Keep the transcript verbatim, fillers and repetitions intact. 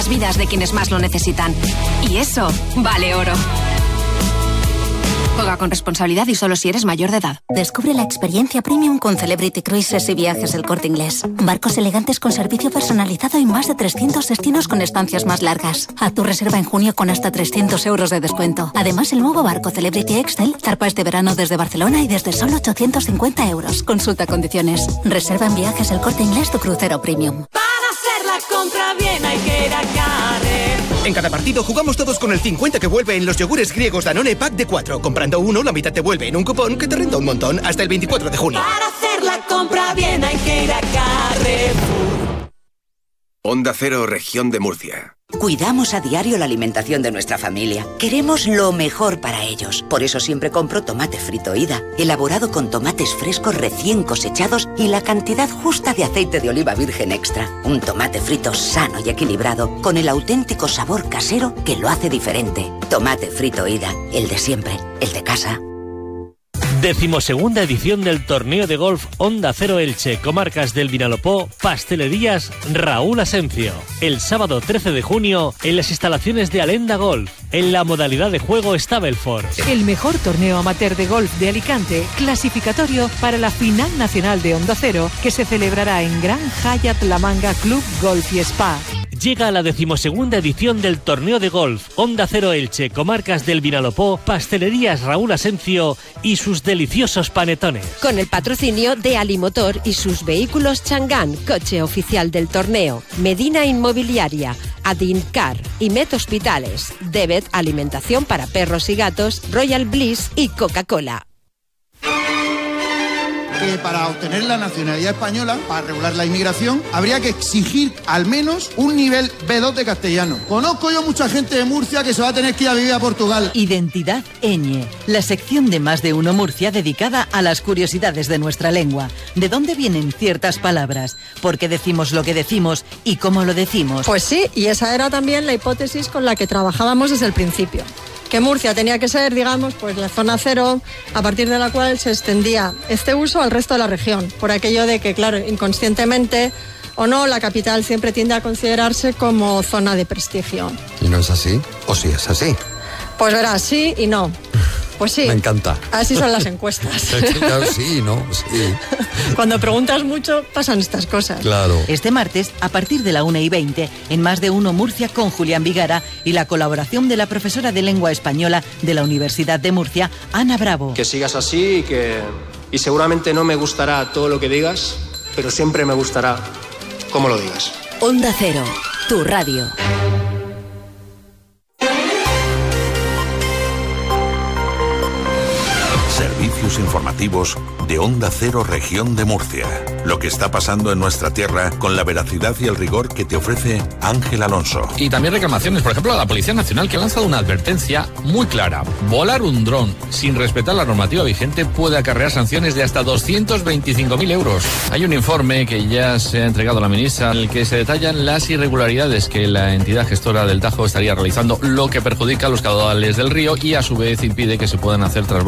las vidas de quienes más lo necesitan. Y eso vale oro. Juega con responsabilidad y solo si eres mayor de edad. Descubre la experiencia premium con Celebrity Cruises y Viajes El Corte Inglés. Barcos elegantes con servicio personalizado y más de trescientos destinos con estancias más largas. Haz tu reserva en junio con hasta trescientos euros de descuento. Además, el nuevo barco Celebrity Excel zarpa este verano desde Barcelona y desde solo ochocientos cincuenta euros. Consulta condiciones. Reserva en Viajes El Corte Inglés tu crucero premium. Para hacer la compra bien hay que ir a Carrer. En cada partido jugamos todos con el cincuenta que vuelve en los yogures griegos Danone Pack de cuatro. Comprando uno, la mitad te vuelve en un cupón que te renta un montón hasta el veinticuatro de junio. Para hacer la compra bien hay que ir a Carrefour. Onda Cero, Región de Murcia. Cuidamos a diario la alimentación de nuestra familia. Queremos lo mejor para ellos. Por eso siempre compro tomate frito Ida, elaborado con tomates frescos recién cosechados y la cantidad justa de aceite de oliva virgen extra. Un tomate frito sano y equilibrado, con el auténtico sabor casero que lo hace diferente. Tomate frito Ida, el de siempre, el de casa. Decimosegunda edición del torneo de golf Onda Cero Elche, comarcas del Vinalopó, Pastelerías Raúl Asencio. El sábado trece de junio en las instalaciones de Alenda Golf. En la modalidad de juego está Belfort. El mejor torneo amateur de golf de Alicante, clasificatorio para la final nacional de Onda Cero, que se celebrará en Gran Hyatt La Manga Club Golf y Spa. Llega a la decimosegunda edición del torneo de golf Onda Cero Elche, comarcas del Vinalopó, Pastelerías Raúl Asencio y sus deliciosos panetones. Con el patrocinio de Alimotor y sus vehículos Chang'an, coche oficial del torneo, Medina Inmobiliaria, Adincar, Imet Hospitales, Debet Alimentación para Perros y Gatos, Royal Bliss y Coca-Cola. Que para obtener la nacionalidad española, para regular la inmigración, habría que exigir al menos un nivel B dos de castellano. Conozco yo mucha gente de Murcia que se va a tener que ir a vivir a Portugal. Identidad Eñe, la sección de Más de Uno Murcia dedicada a las curiosidades de nuestra lengua. ¿De dónde vienen ciertas palabras? ¿Por qué decimos lo que decimos y cómo lo decimos? Pues sí, y esa era también la hipótesis con la que trabajábamos desde el principio. Que Murcia tenía que ser, digamos, pues la zona cero, a partir de la cual se extendía este uso al resto de la región, por aquello de que, claro, inconscientemente o no, la capital siempre tiende a considerarse como zona de prestigio. ¿Y no es así? ¿O sí es así? Pues verás, sí y no. Pues sí. Me encanta. Así son las encuestas. Claro, sí, no, sí. Cuando preguntas mucho, pasan estas cosas. Claro. Este martes, a partir de la una y veinte, en Más de Uno Murcia con Julián Vigara y la colaboración de la profesora de lengua española de la Universidad de Murcia, Ana Bravo. Que sigas así y que... Y seguramente no me gustará todo lo que digas, pero siempre me gustará cómo lo digas. Onda Cero, tu radio. Servicios informativos de Onda Cero Región de Murcia. Lo que está pasando en nuestra tierra con la veracidad y el rigor que te ofrece Ángel Alonso. Y también reclamaciones, por ejemplo, a la Policía Nacional, que ha lanzado una advertencia muy clara. Volar un dron sin respetar la normativa vigente puede acarrear sanciones de hasta doscientos veinticinco mil euros. Hay un informe que ya se ha entregado a la ministra en el que se detallan las irregularidades que la entidad gestora del Tajo estaría realizando, lo que perjudica a los caudales del río y a su vez impide que se puedan hacer trasvases